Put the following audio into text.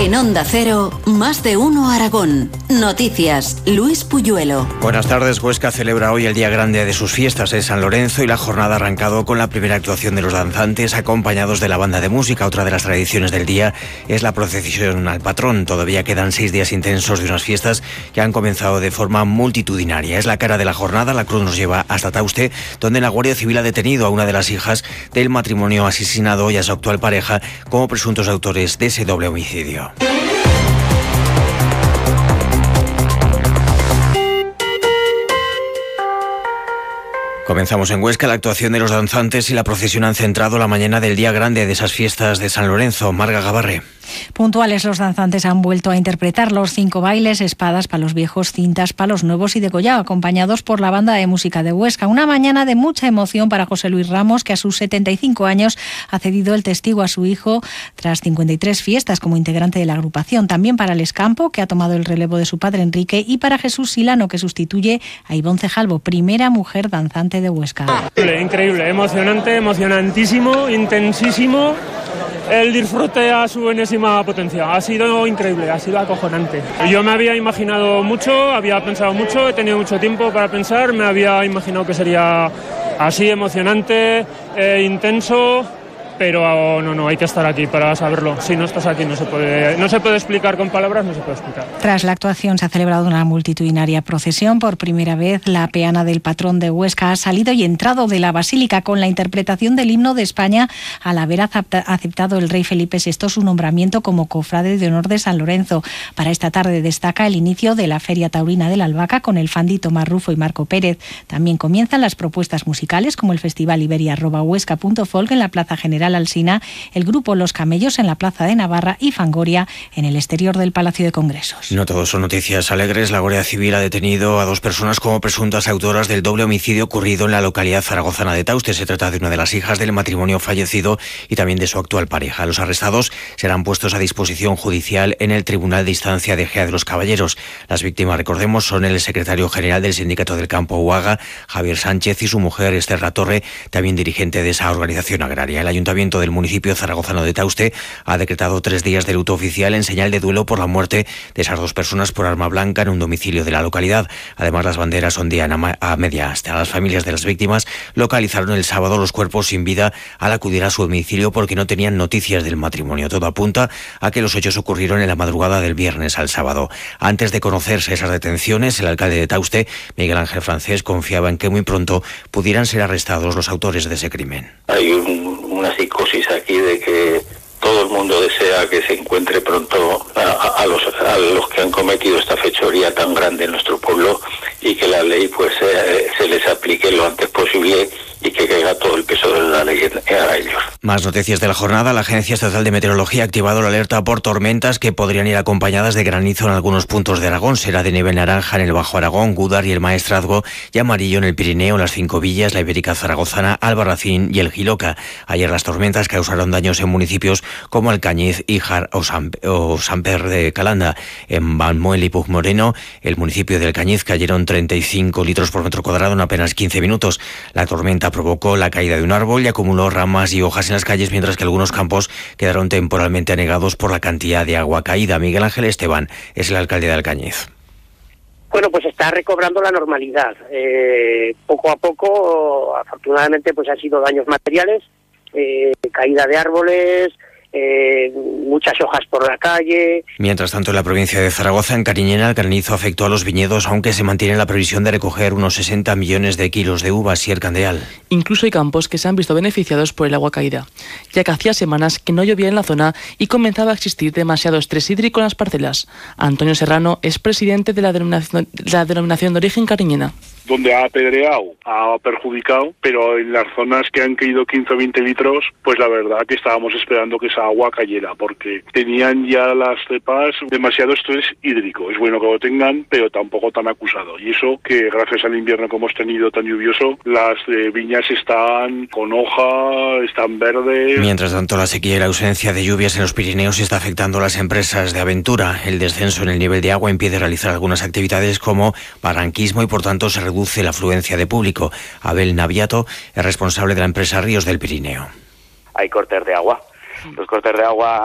En Onda Cero, Más de Uno Aragón. Noticias, Luis Puyuelo. Buenas tardes. Huesca celebra hoy el día grande de sus fiestas de San Lorenzo y la jornada ha arrancado con la primera actuación de los danzantes acompañados de la banda de música. Otra de las tradiciones del día es la procesión al patrón. Todavía quedan 6 días intensos de unas fiestas que han comenzado de forma multitudinaria. Es la cara de la jornada. La cruz nos lleva hasta Tauste, donde la Guardia Civil ha detenido a una de las hijas del matrimonio asesinado y a su actual pareja como presuntos autores de ese doble homicidio. Comenzamos en Huesca. La actuación de los danzantes y la procesión han centrado la mañana del día grande de esas fiestas de San Lorenzo. Marga Gabarre. Puntuales, los danzantes han vuelto a interpretar los 5 bailes, espadas, palos viejos, cintas, palos nuevos y degollado, acompañados por la banda de música de Huesca. Una mañana de mucha emoción para José Luis Ramos, que a sus 75 años ha cedido el testigo a su hijo tras 53 fiestas como integrante de la agrupación. También para Les Campo, que ha tomado el relevo de su padre Enrique, y para Jesús Silano, que sustituye a Ivonne Cejalvo, primera mujer danzante de Huesca. Increíble, emocionante, emocionantísimo, intensísimo. El disfrute a su enésima potencia. Ha sido increíble, ha sido acojonante. Yo me había imaginado mucho, había pensado mucho, he tenido mucho tiempo para pensar, me había imaginado que sería así emocionante, intenso, pero no, hay que estar aquí para saberlo. Si no estás aquí no se puede explicar con palabras, no se puede explicar. Tras la actuación se ha celebrado una multitudinaria procesión. Por primera vez la peana del patrón de Huesca ha salido y entrado de la basílica con la interpretación del himno de España al haber aceptado el rey Felipe VI su nombramiento como cofrade de honor de San Lorenzo. Para esta tarde destaca el inicio de la Feria Taurina de la Albahaca con el Fandi, Tomás Rufo y Marco Pérez. También comienzan las propuestas musicales como el Festival Iberia@Huesca.folk en la Plaza General Alsina, el grupo Los Camellos en la Plaza de Navarra y Fangoria en el exterior del Palacio de Congresos. No todos son noticias alegres. La Guardia Civil ha detenido a 2 personas como presuntas autoras del doble homicidio ocurrido en la localidad zaragozana de Tauste. Se trata de una de las hijas del matrimonio fallecido y también de su actual pareja. Los arrestados serán puestos a disposición judicial en el Tribunal de Instancia de Ejea de los Caballeros. Las víctimas, recordemos, son el secretario general del Sindicato del Campo Uaga, Javier Sánchez, y su mujer, Esther Latorre, también dirigente de esa organización agraria. El Ayuntamiento del municipio zaragozano de Tauste ha decretado 3 días de luto oficial en señal de duelo por la muerte de esas 2 personas por arma blanca en un domicilio de la localidad. Además, las banderas ondían a media asta. Las familias de las víctimas localizaron el sábado los cuerpos sin vida al acudir a su domicilio porque no tenían noticias del matrimonio. Todo apunta a que los hechos ocurrieron en la madrugada del viernes al sábado. Antes de conocerse esas detenciones, el alcalde de Tauste, Miguel Ángel Francés, confiaba en que muy pronto pudieran ser arrestados los autores de ese crimen. Hay una psicosis aquí de que todo el mundo desea que se encuentre pronto a los que han cometido esta fechoría tan grande en nuestro pueblo y que la ley pues se les aplique lo antes posible y que caiga todo el peso de la ley a ellos. Más noticias de la jornada. La Agencia Estatal de Meteorología ha activado la alerta por tormentas que podrían ir acompañadas de granizo en algunos puntos de Aragón. Será de nieve naranja en el Bajo Aragón, Gúdar y el Maestrazgo, y amarillo en el Pirineo, las 5 Villas, la Ibérica Zaragozana, Albarracín y el Giloca. Ayer las tormentas causaron daños en municipios como Alcañiz, Híjar o Samper de Calanda. En Valmuel y Puigmoreno, el municipio de Alcañiz, cayeron 35 litros por metro cuadrado en apenas 15 minutos. La tormenta provocó la caída de un árbol y acumuló ramas y hojas en las calles, mientras que algunos campos quedaron temporalmente anegados por la cantidad de agua caída. Miguel Ángel Esteban es el alcalde de Alcañiz. Bueno, pues está recobrando la normalidad. Poco a poco, afortunadamente, pues han sido daños materiales, caída de árboles, muchas hojas por la calle. Mientras tanto, en la provincia de Zaragoza, en Cariñena, el granizo afectó a los viñedos, aunque se mantiene la previsión de recoger unos 60 millones de kilos de uvas y el candeal. Incluso hay campos que se han visto beneficiados por el agua caída, ya que hacía semanas que no llovía en la zona y comenzaba a existir demasiado estrés hídrico en las parcelas. Antonio Serrano es presidente de la denominación de origen Cariñena. Donde ha apedreado, ha perjudicado, pero en las zonas que han caído 15 o 20 litros, pues la verdad que estábamos esperando que esa agua cayera, porque tenían ya las cepas demasiado estrés hídrico. Es bueno que lo tengan, pero tampoco tan acusado. Y eso que gracias al invierno que hemos tenido tan lluvioso, las viñas están con hoja, están verdes. Mientras tanto, la sequía y la ausencia de lluvias en los Pirineos está afectando a las empresas de aventura. El descenso en el nivel de agua impide realizar algunas actividades como barranquismo y por tanto se reduce la afluencia de público. Abel Naviato es responsable de la empresa Ríos del Pirineo. Hay cortes de agua. Los cortes de agua